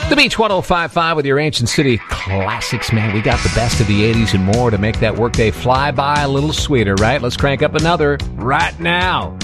The Beach 105.5 with your Ancient City classics, man. We got the best of the 80s and more to make that workday fly by a little sweeter, right? Let's crank up another right now.